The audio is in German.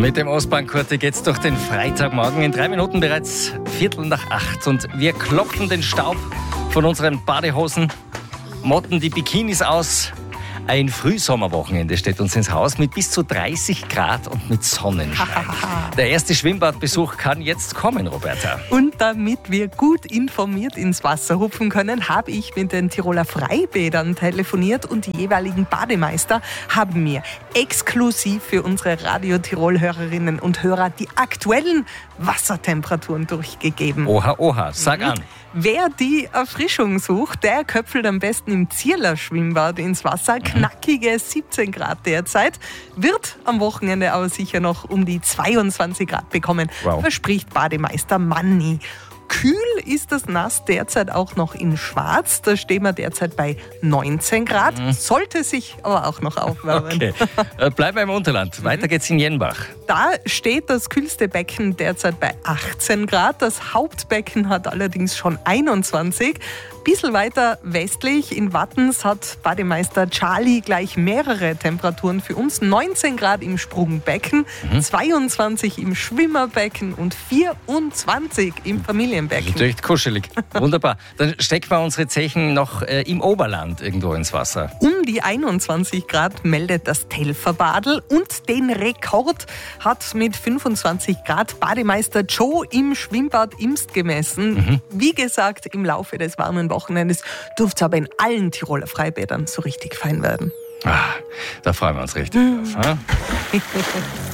Mit dem Ostbahnkurti geht's durch den Freitagmorgen. In 3 Minuten bereits 7:45 und wir klopfen den Staub von unseren Badehosen, motten die Bikinis aus. Ein Frühsommerwochenende steht uns ins Haus mit bis zu 30 Grad und mit Sonnenschein. Der erste Schwimmbadbesuch kann jetzt kommen, Roberta. Und damit wir gut informiert ins Wasser hupfen können, habe ich mit den Tiroler Freibädern telefoniert und die jeweiligen Bademeister haben mir exklusiv für unsere Radio Tirol-Hörerinnen und Hörer die aktuellen Wassertemperaturen durchgegeben. Oha, oha, sag an. Wer die Erfrischung sucht, der köpfelt am besten im Zierler Schwimmbad ins Wasser. Knackige 17 Grad derzeit. Wird am Wochenende aber sicher noch um die 22 Grad bekommen. Wow. Verspricht Bademeister Manni. Kühl ist das Nass derzeit auch noch in Schwarz. Da stehen wir derzeit bei 19 Grad. Sollte sich aber auch noch aufwärmen. Okay. Bleiben wir im Unterland. Weiter geht's in Jenbach. Da steht das kühlste Becken derzeit bei 18 Grad. Das Hauptbecken hat allerdings schon 21. Bisschen weiter westlich in Wattens hat Bademeister Charlie gleich mehrere Temperaturen für uns. 19 Grad im Sprungbecken, 22 im Schwimmerbecken und 24 im Familienbecken. Natürlich kuschelig. Wunderbar. Dann stecken wir unsere Zechen noch im Oberland irgendwo ins Wasser. Um die 21 Grad meldet das Telferbadel und den Rekord hat mit 25 Grad Bademeister Joe im Schwimmbad Imst gemessen. Wie gesagt, im Laufe des warmen Wochenendes dürfte es aber in allen Tiroler Freibädern so richtig fein werden. Da freuen wir uns richtig drauf.